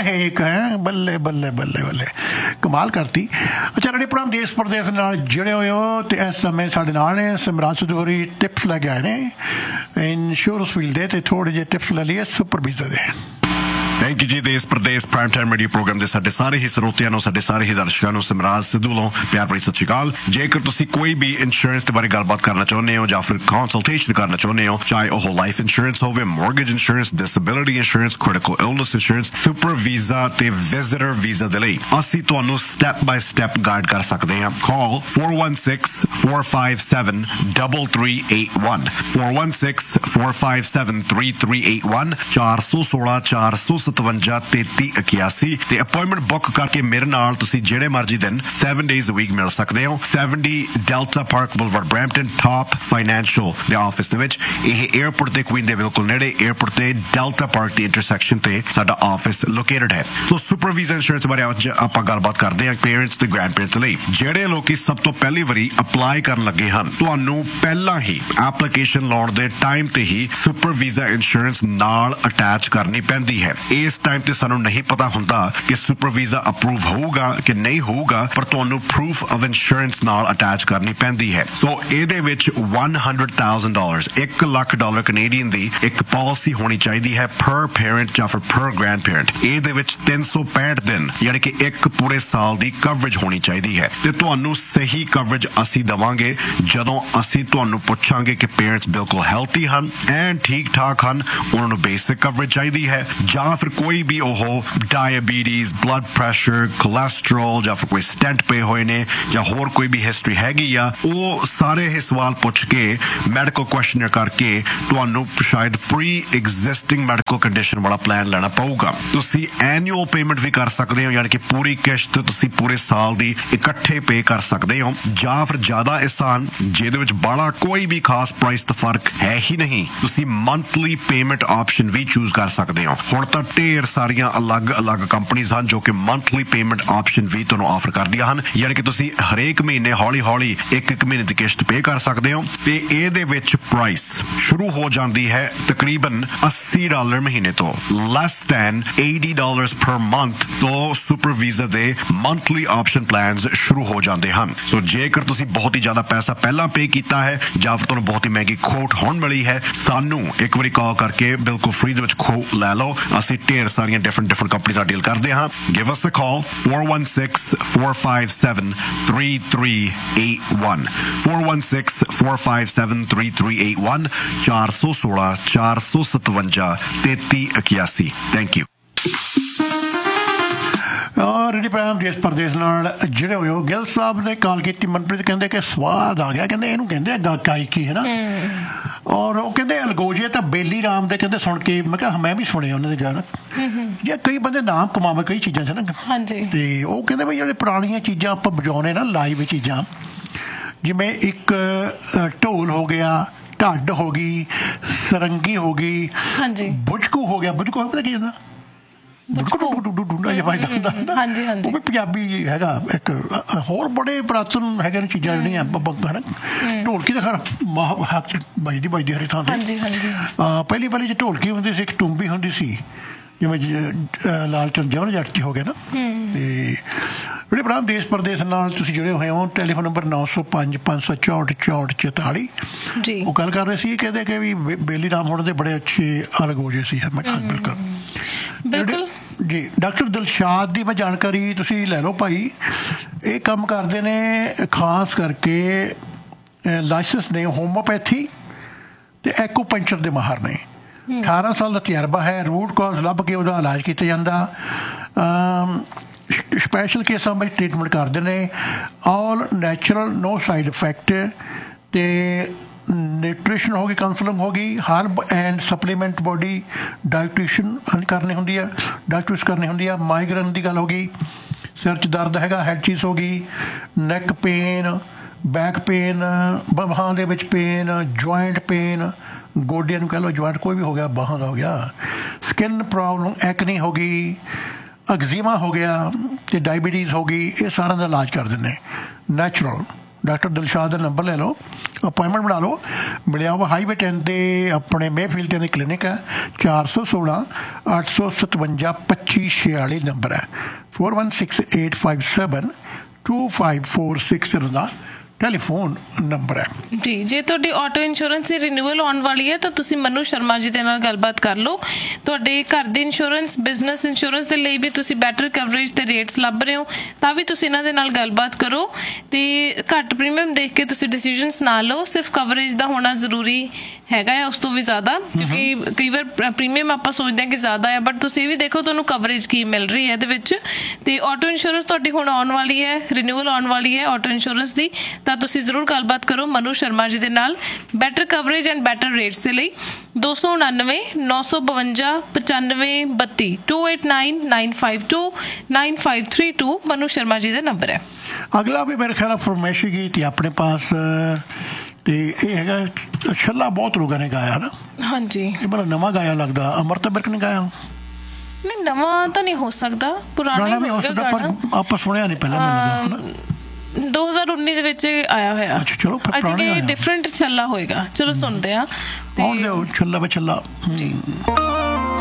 ਹੇਕ ਹੈ, ਬੱਲੇ ਬੱਲੇ ਬੱਲੇ ਬੱਲੇ, ਕਮਾਲ ਕਰਤੀ। ਅੱਛਾ ਰੇਡੀਓ ਪ੍ਰੋਗਰਾਮ ਦੇਸ਼ ਪ੍ਰਦੇਸ਼ ਨਾਲ ਜੁੜੇ ਹੋਏ ਹੋ ਅਤੇ ਇਸ ਸਮੇਂ ਸਾਡੇ ਨਾਲ ਨੇ ਸਿਮਰਨ ਸਿੱਧੂ ਹੋਰੀ ਟਿਪਸ ਲੈ ਕੇ ਆਏ ਨੇ ਇੰਸ਼ੋਰੈਂਸ ਫੀਲਡ ਦੇ, ਅਤੇ ਥੋੜ੍ਹੇ ਜਿਹੇ ਟਿਪਸ ਲੈ ਲਈਏ ਸੁਪਰ ਵੀਜ਼ਾ ਦੇ। ਥੈਂਕ ਯੂ ਜੀ। ਦੇਸ਼ Pradesh prime time radio programme ਦੇ ਸਾਡੇ ਸਾਰੇ ਹੀ ਸਰੋਤਿਆਂ ਨੂੰ, ਸਾਡੇ ਸਾਰੇ ਹੀ ਦਰਸ਼ਕਾਂ ਨੂੰ ਸਿਮਰਾਜ ਸਿੱਧੂ ਵੱਲੋਂ ਪਿਆਰ ਭਰੀ ਸਤਿ ਸ਼੍ਰੀ ਅਕਾਲ। ਜੇਕਰ ਤੁਸੀਂ ਕੋਈ ਵੀ ਇੰਸ਼ੋਰੈਂਸ ਦੇ ਬਾਰੇ ਗੱਲਬਾਤ ਕਰਨਾ ਚਾਹੁੰਦੇ ਹੋ ਜਾਂ ਫਿਰ ਕੰਸਲਟੇਸ਼ਨ ਕਰਨਾ ਚਾਹੁੰਦੇ ਹੋ, ਚਾਹੇ ਉਹ ਲਾਈਫ ਇੰਸ਼ੋਰੈਂਸ ਹੋਵੇ, mortgage insurance, disability insurance, critical illness insurance, super visa ਤੇ ਵਿਜ਼ਿਟਰ ਵੀਜ਼ਾ ਦੇ ਲਈ ਅਸੀਂ ਤੁਹਾਨੂੰ ਸਟੈਪ ਬਾਏ ਸਟੈਪ ਗਾਈਡ ਕਰ ਸਕਦੇ ਹਾਂ। ਕਾਲ 416-457-3381 416-457-3381 416-457-3381 ਤੇ ਅਪਾਇੰਟਮੈਂਟ ਬੁੱਕ ਕਰਕੇ ਮੇਰੇ ਨਾਲ ਤੁਸੀਂ ਜਿਹੜੇ ਮਰਜ਼ੀ ਦਿਨ 7 days a week ਮਿਲ ਸਕਦੇ ਹੋ। 70 delta park ਬੁਲਵਾਰਡ Brampton, top financial ਦੇ ਆਫਿਸ ਦੇ ਵਿੱਚ। ਇਹ 에ਅਰਪੋਰਟ ਤੇ ਕੁਈਨ ਦੇ ਬਿਲਕੁਲ ਨੇੜੇ, 에ਅਰਪੋਰਟ ਤੇ ਡੈਲਟਾ ਪਾਰਕ ਦੀ ਇੰਟਰਸੈਕਸ਼ਨ ਤੇ ਸਾਡਾ ਆਫਿਸ ਲੋਕੇਟਡ ਹੈ। ਸੋ ਸੁਪਰ ਵੀਜ਼ਾ ਇੰਸ਼ੋਰੈਂਸ ਬਾਰੇ ਅੱਜ ਆਪਾਂ ਗੱਲਬਾਤ ਕਰਦੇ ਹਾਂ ਪੇਰੈਂਟਸ ਤੇ ਗ੍ਰੈਂਡ ਪੇਰੈਂਟਸ ਲਈ। ਜਿਹੜੇ ਲੋਕੀ ਸਭ ਤੋਂ ਪਹਿਲੀ ਵਾਰੀ ਅਪਲਾਈ ਕਰਨ ਲੱਗੇ ਹਨ, ਤੁਹਾਨੂੰ ਪਹਿਲਾਂ ਹੀ ਐਪਲੀਕੇਸ਼ਨ ਲਾਉਣ ਦੇ ਟਾਈਮ ਤੇ ਹੀ ਸੁਪਰ ਵੀਜ਼ਾ ਇੰਸ਼ੋਰੈਂਸ ਨਾਲ ਅਟੈਚ ਕਰਨੀ ਪੈਂਦੀ ਹੈ। ਇਸ ਟਾਈਮ ਤੇ ਸਾਨੂੰ ਨਹੀਂ ਪਤਾ ਹੁੰਦਾ ਕਿ ਸੁਪਰ ਵੀਜ਼ਾ ਅਪਰੂਵ ਹੋਊਗਾ ਕਿ ਨਹੀਂ ਹੋਊਗਾ, ਪਰ ਤੁਹਾਨੂੰ ਪ੍ਰੂਫ ਆਫ ਇੰਸ਼ੋਰੈਂਸ ਨਾਲ ਅਟੈਚ ਕਰਨੀ ਪੈਂਦੀ ਹੈ। ਸੋ ਇਹਦੇ ਵਿੱਚ $100,000 $1 ਲੱਖ ਕੈਨੇਡੀਅਨ ਦੀ ਇੱਕ ਪਾਲਿਸੀ ਹੋਣੀ ਚਾਹੀਦੀ ਹੈ ਪਰ ਪੇਰੈਂਟ ਜਾਂ ਫਿਰ ਪਰ ਗ੍ਰੈਂਡ ਪੇਰੈਂਟ। ਇਹਦੇ ਵਿੱਚ 365 ਦਿਨ ਯਾਨੀ ਕਿ ਇੱਕ ਪੂਰੇ ਸਾਲ ਦੀ ਕਵਰੇਜ ਹੋਣੀ ਚਾਹੀਦੀ ਹੈ ਤੇ ਤੁਹਾਨੂੰ ਸਹੀ ਕਵਰੇਜ ਅਸੀਂ ਦੇਵਾਂਗੇ ਜਦੋਂ ਅਸੀਂ ਤੁਹਾਨੂੰ ਪੁੱਛਾਂਗੇ ਕਿ ਪੇਰੈਂਟਸ ਬਿਲਕੁਲ ਹੈਲਥੀ ਹਨ ਐਂਡ ਠੀਕ ਠਾਕ ਹਨ, ਉਹਨਾਂ ਨੂੰ ਬੇਸਿਕ ਕਵਰੇਜ ਚਾਹੀਦੀ ਹੈ ਜਾਂ ਫਿਰ ਕੋਈ ਵੀ ਉਹ ਡਾਇਬੀਟੀਜ਼, ਬਲੱਡ ਪ੍ਰੈਸ਼ਰ, ਕੋਲੈਸਟਰੋਲ ਜਾਂ ਫਿਰ ਕੋਈ ਸਟੈਂਟ ਪਏ ਹੋਏ ਨੇ ਜਾਂ ਹੋਰ ਕੋਈ ਵੀ ਹਿਸਟਰੀ ਹੈਗੀ ਆ। ਉਹ ਸਾਰੇ ਇਹ ਸਵਾਲ ਪੁੱਛ ਕੇ ਮੈਡੀਕਲ ਕੁਐਸਚਨਰ ਕਰਕੇ ਤੁਹਾਨੂੰ ਸ਼ਾਇਦ ਪ੍ਰੀ ਐਗਜ਼ਿਸਟਿੰਗ ਮੈਡੀਕਲ ਕੰਡੀਸ਼ਨ ਵਾਲਾ ਪਲਾਨ ਲੈਣਾ ਪਊਗਾ। ਤੁਸੀਂ ਐਨੂਅਲ ਪੇਮੈਂਟ ਵੀ ਕਰ ਸਕਦੇ ਹੋ, ਯਾਨੀ ਕਿ ਪੂਰੀ ਕਿਸ਼ਤ ਤੁਸੀਂ ਪੂਰੇ ਸਾਲ ਦੀ ਇਕੱਠੇ ਪੇ ਕਰ ਸਕਦੇ ਹੋ, ਜਾਂ ਫਿਰ ਜ਼ਿਆਦਾ ਆਸਾਨ ਜਿਹਦੇ ਵਿੱਚ ਬੜਾ ਕੋਈ ਵੀ ਖਾਸ ਪ੍ਰਾਈਸ ਦਾ ਫਰਕ ਹੈ ਹੀ ਨਹੀਂ, ਤੁਸੀਂ ਮੰਥਲੀ ਪੇਮੈਂਟ ਆਪਸ਼ਨ ਵੀ ਚੂਜ਼ ਕਰ ਸਕਦੇ ਹੋ। ਹੁਣ ਤਾਂ ਢੇਰ ਸਾਰੀਆਂ ਅਲੱਗ-ਅਲੱਗ ਕੰਪਨੀਆਂ ਹਨ ਜੋ ਕਿ ਮੰਥਲੀ ਪੇਮੈਂਟ ਆਪਸ਼ਨ ਵੀ ਤੁਹਾਨੂੰ ਆਫਰ ਕਰਦੀਆਂ ਹਨ, ਯਾਨੀ ਕਿ ਤੁਸੀਂ ਹਰੇਕ ਮਹੀਨੇ ਹੌਲੀ-ਹੌਲੀ ਇੱਕ ਮਹੀਨੇ ਦੀ ਕਿਸ਼ਤ ਪੇ ਕਰ ਸਕਦੇ ਹੋ ਤੇ ਇਹਦੇ ਵਿੱਚ ਪ੍ਰਾਈਸ ਸ਼ੁਰੂ ਹੋ ਜਾਂਦੀ ਹੈ ਤਕਰੀਬਨ $80 ਮਹੀਨੇ ਤੋਂ, ਲੈਸ ਦੈਨ $80 ਪਰ ਮੰਥ ਤੋਂ ਸੁਪਰ ਵੀਜ਼ਾ ਦੇ ਮੰਥਲੀ ਆਪਸ਼ਨ ਪਲਾਨਸ ਸ਼ੁਰੂ ਹੋ ਜਾਂਦੇ ਹਨ। ਸੋ ਜੇਕਰ ਤੁਸੀਂ ਬਹੁਤ ਹੀ ਜ਼ਿਆਦਾ ਪੈਸਾ ਪਹਿਲਾਂ ਪੇ ਕੀਤਾ ਹੈ ਜਾਂ ਫਿਰ ਤੁਹਾਨੂੰ ਬਹੁਤ ਹੀ ਮਹਿੰਗੀ ਖੋਟ ਹੁਣ ਮਿਲੀ ਹੈ, ਸਾਨੂੰ ਇੱਕ ਵਾਰੀ ਕਾਲ ਕਰਕੇ ਬਿਲਕੁਲ ਫ੍ਰੀ ਦੇ ਵਿੱਚ ਖੋਟ ਲੈ ਲਓ। ਅਸੀਂ ਢੇਰ ਸਾਰੀਆਂ ਡਿਫਰੈਂਟ ਕੰਪਨੀ ਨਾਲ ਡੀਲ ਕਰਦੇ ਹਾਂ। Give us a call 416-457-3381 416-457-3381 416-457-3381। Thank you. Radio programme ਦੇਸ਼ ਪ੍ਰਦੇਸ਼ ਨਾਲ ਜਿਹੜੇ ਹੋਏ ਹੋ। ਗਿੱਲ ਸਾਹਿਬ ਨੇ ਕਾਲ ਕੀਤੀ, ਮਨਪ੍ਰੀਤ ਕਹਿੰਦੇ ਕਿ ਸਵਾਦ ਆ ਗਿਆ, ਕਹਿੰਦੇ ਇਹਨੂੰ ਕਹਿੰਦੇ ਗਾਇਕੀ ਹੈ ਨਾ, ਔਰ ਉਹ ਕਹਿੰਦੇ ਅਲਗੋਜੇ ਤਾਂ ਬੇਲੀ ਰਾਮ ਦੇ ਕਹਿੰਦੇ ਸੁਣ ਕੇ ਮੈਂ ਕਿਹਾ ਮੈਂ ਵੀ ਸੁਣੇ ਉਹਨਾਂ ਦੇ ਗਾਣੇ, ਜੇ ਕਈ ਬੰਦੇ ਨਾਮ ਕਮਾਵੇ ਕਈ ਚੀਜ਼ਾਂ 'ਚ ਨਾ। ਤੇ ਉਹ ਕਹਿੰਦੇ ਵੀ ਜਿਹੜੇ ਪੁਰਾਣੀਆਂ ਚੀਜ਼ਾਂ ਆਪਾਂ ਵਜਾਉਣੇ ਨਾ ਲਾਈਵ ਚੀਜ਼ਾਂ, ਜਿਵੇਂ ਇੱਕ ਢੋਲ ਹੋ ਗਿਆ, ਢੱਡ ਹੋ ਗਈ, ਸਰੰਗੀ ਹੋ ਗਈ, ਬੁਝਕੂ ਹੋ ਗਿਆ। ਬੁਝਕੂ ਪਤਾ ਕੀ ਹੁੰਦਾ? ਉਹ ਵੀ ਪੰਜਾਬੀ ਹੈਗਾ ਇੱਕ। ਹੋਰ ਬੜੇ ਪੁਰਾਤਨ ਹੈਗੇ ਨੇ ਚੀਜ਼ਾਂ ਜਿਹੜੀਆਂ ਢੋਲਕੀ ਤਾਂ ਖੈਰ ਵੱਜਦੀ ਹਰੇ ਥਾਂ ਤੇ। ਪਹਿਲੀ ਵਾਲੀ 'ਚ ਢੋਲਕੀ ਹੁੰਦੀ ਸੀ, ਇੱਕ ਟੁੰਬੀ ਹੁੰਦੀ ਸੀ, ਜਿਵੇਂ ਲਾਲ ਚੰਦ ਜਮਨ ਜੱਟ 'ਚ ਹੋ ਗਿਆ ਨਾ। ਤੇ ਜਿਹੜੇ ਭਰਾ ਦੇਸ਼ ਪ੍ਰਦੇਸ਼ ਨਾਲ ਤੁਸੀਂ ਜੁੜੇ ਹੋਏ ਹੋ, ਟੈਲੀਫੋਨ ਨੰਬਰ 905-564-6444। ਉਹ ਗੱਲ ਕਰ ਰਹੇ ਸੀ, ਕਹਿੰਦੇ ਕਿ ਵੀ ਬੇਲੀ ਰਾਮ ਹੋਣ ਦੇ ਬੜੇ ਅੱਛੇ ਅਲਗੋਜੇ ਸੀ। ਮੈਂ ਕਿਹਾ ਬਿਲਕੁਲ ਜੀ। ਡਾਕਟਰ ਦਿਲਸ਼ਾਦ ਦੀ ਮੈਂ ਜਾਣਕਾਰੀ ਤੁਸੀਂ ਲੈ ਲਓ ਭਾਈ। ਇਹ ਕੰਮ ਕਰਦੇ ਨੇ ਖਾਸ ਕਰਕੇ ਲਾਇਸੈਂਸ ਨੇ ਹੋਮੋਪੈਥੀ ਤੇ ਐਕੂਪੰਕਚਰ ਦੇ ਮਾਹਰ ਨੇ। 18 ਸਾਲ ਦਾ ਤਜਰਬਾ ਹੈ। ਰੂਟ ਕਾਜ਼ ਲੱਭ ਕੇ ਉਹਦਾ ਇਲਾਜ ਕੀਤਾ ਜਾਂਦਾ। ਸਪੈਸ਼ਲ ਕੇਸਾਂ ਵਿੱਚ ਟ੍ਰੀਟਮੈਂਟ ਕਰਦੇ ਨੇ। ਆਲ ਨੈਚੁਰਲ, ਨੋ ਸਾਈਡ ਇਫੈਕਟ। ਤੇ ਨਿਊਟ੍ਰੀਸ਼ਨ ਹੋ ਗਈ, ਕਾਉਂਸਲਿੰਗ ਹੋ ਗਈ, herb and supplement body dietician ਕਰਨੀ ਹੁੰਦੀ ਹੈ, ਡਾਇਟਿਸ਼ ਕਰਨੀ ਹੁੰਦੀ ਹੈ। ਮਾਈਗ੍ਰੇਨ ਦੀ ਗੱਲ ਹੋ ਗਈ, ਸਿਰ 'ਚ ਦਰਦ ਹੈਗਾ, ਹੈਡ ਚੀਜ਼ ਹੋ ਗਈ, ਨੈਕ ਪੇਨ, ਬੈਕ ਪੇਨ, ਬਾਹਾਂ ਦੇ ਵਿੱਚ ਪੇਨ, ਜੁਆਇੰਟ ਪੇਨ, ਗੋਡਿਆਂ ਨੂੰ ਕਹਿ ਲਓ, ਜੁਆਇੰਟ ਕੋਈ ਵੀ ਹੋ ਗਿਆ, ਬਾਹਾਂ ਦਾ ਹੋ ਗਿਆ, ਸਕਿਨ ਪ੍ਰੋਬਲਮ, ਐਕਨੀ ਹੋ ਗਈ, ਐਗਜ਼ੀਮਾ ਹੋ ਗਿਆ ਤੇ ਡਾਇਬੀਟੀਜ਼ ਹੋ ਗਈ। ਇਹ ਸਾਰਿਆਂ ਦਾ ਇਲਾਜ ਕਰ ਦਿੰਦੇ ਨੈਚੁਰਲ ਡਾਕਟਰ ਦਿਲਸ਼ਾਦ ਦਾ ਨੰਬਰ ਲੈ ਲਓ, ਅਪਾਇੰਟਮੈਂਟ ਬਣਾ ਲਓ। ਮਿਲਿਆ ਵਾ ਹਾਈਵੇ 10 ਤੇ ਆਪਣੇ ਮੇਫੀਲਡ ਤੇ ਕਲੀਨਿਕ ਹੈ। 416 857 2546 ਨੰਬਰ ਹੈ। 416857 2546 ਦਾ ਟੈਲੀਫੋਨ ਨੰਬਰ ਹੈ ਜੀ। ਜੇ ਤੁਹਾਡੀ ਆਟੋ ਇੰਸ਼ੋਰੈਂਸ ਦੀ ਰਿਨਿਊਅਲ ਆਉਣ ਵਾਲੀ ਹੈ ਤਾਂ ਤੁਸੀਂ ਮਨੂ ਸ਼ਰਮਾ ਜੀ ਦੇ ਨਾਲ ਗੱਲਬਾਤ ਕਰ ਲਓ। ਤੁਹਾਡੇ ਘਰ ਦੇ ਇੰਸ਼ੋਰੈਂਸ, ਬਿਜ਼ਨਸ ਇੰਸ਼ੋਰੈਂਸ ਦੇ ਲਈ ਵੀ ਤੁਸੀਂ ਬੈਟਰ ਕਵਰੇਜ ਤੇ ਰੇਟਸ ਲੱਭ ਰਹੇ ਹੋ ਤਾਂ ਵੀ ਤੁਸੀਂ ਇਹਨਾਂ ਦੇ ਨਾਲ ਗੱਲਬਾਤ ਕਰੋ ਤੇ ਘੱਟ ਪ੍ਰੀਮੀਅਮ ਦੇਖ ਕੇ ਤੁਸੀਂ ਡਿਸੀਜਨਸ ਨਾ ਲਓ। ਸਿਰਫ ਕਵਰੇਜ ਦਾ ਹੋਣਾ ਜ਼ਰੂਰੀ ਹੈਗਾ ਹੈ, ਉਸ ਤੋਂ ਵੀ ਜ਼ਿਆਦਾ, ਕਿਉਂਕਿ ਕਈ ਵਾਰ ਪ੍ਰੀਮੀਅਮ ਆਪਾਂ ਸੋਚਦੇ ਹਾਂ ਕਿ ਜ਼ਿਆਦਾ ਹੈ, ਬਟ ਤੁਸੀਂ ਇਹ ਵੀ ਦੇਖੋ ਤੁਹਾਨੂੰ ਕਵਰੇਜ ਕੀ ਮਿਲ ਰਹੀ ਹੈ ਇਹਦੇ ਵਿੱਚ। ਤੇ ਆਟੋ ਇੰਸ਼ੋਰੈਂਸ ਤੁਹਾਡੀ ਹੁਣ ਆਉਣ ਵਾਲੀ ਹੈ, ਰਿਨਿਊਅਲ ਆਉਣ ਵਾਲੀ ਹੈ ਆਟੋ ਇੰਸ਼ੋਰੈਂਸ ਦੀ, ਤਾਂ ਤੁਸੀਂ ਜ਼ਰੂਰ ਗੱਲਬਾਤ ਕਰੋ ਮਨੂ ਸ਼ਰਮਾ ਜੀ ਦੇ ਨਾਲ better coverage and better rates ਦੇ ਲਈ। 299 952 95 32 289 952 9532 ਮਨੂ ਸ਼ਰਮਾ ਜੀ ਦਾ ਨੰਬਰ ਹੈ। ਅਗਲਾ ਵੀ ਮੇਰੇ ਖਿਆਲ ਫਰਮਾਇਸ਼ੀ ਗੀਤ ਹੀ ਆਪਣੇ ਪਾਸ, ਤੇ ਇਹ ਹੈਗਾ ਛੱਲਾ। ਬਹੁਤ ਲੋਕਾਂ ਨੇ ਗਾਇਆ ਨਾ। ਹਾਂਜੀ, ਇਹ ਬੜਾ ਨਵਾਂ ਗਾਇਆ ਲੱਗਦਾ। ਅਮਰਤ ਬਿਰਕ ਨੇ ਗਾਇਆ? ਨਹੀਂ, ਨਵਾਂ ਤਾਂ ਨਹੀਂ ਹੋ ਸਕਦਾ, ਪੁਰਾਣਾ ਵੀ ਹੋ ਸਕਦਾ, ਪਰ ਆਪਾਂ ਸੁਣਿਆ ਨਹੀਂ ਪਹਿਲਾਂ। 2019 ਦੇ ਵਿੱਚ ਆਇਆ ਹੋਇਆ। ਅੱਛਾ, ਚਲੋ ਫਿਰ ਪੁਰਾਣਾ ਡਿਫਰੈਂਟ ਛੱਲਾ ਹੋਏਗਾ। ਚਲੋ ਸੁਣਦੇ ਆ। ਛੱਲਾ ਵੇ ਛੱਲਾ ਜੀ।